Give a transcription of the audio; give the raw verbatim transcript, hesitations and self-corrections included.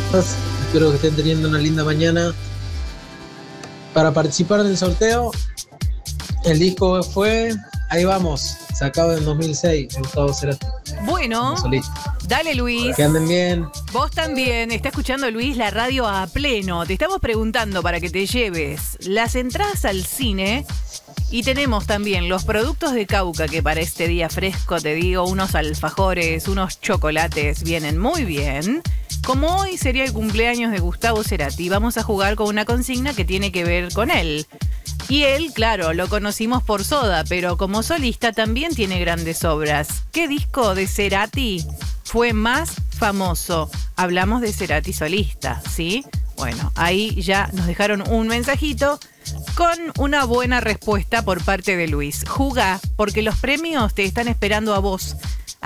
Espero que estén teniendo una linda mañana. Para participar del sorteo, el disco fue Ahí Vamos, sacado en dos mil seis, de Gustavo Cerati. Bueno, dale Luis. Que anden bien. Vos también. Está escuchando Luis la radio a pleno. Te estamos preguntando para que te lleves las entradas al cine. Y tenemos también los productos de Cauca, que para este día fresco, te digo, unos alfajores, unos chocolates vienen muy bien. Como hoy sería el cumpleaños de Gustavo Cerati, vamos a jugar con una consigna que tiene que ver con él. Y él, claro, lo conocimos por Soda, pero como solista también tiene grandes obras. ¿Qué disco de Cerati fue más famoso? Hablamos de Cerati solista, ¿sí? Bueno, ahí ya nos dejaron un mensajito con una buena respuesta por parte de Luis. Jugá, porque los premios te están esperando a vos.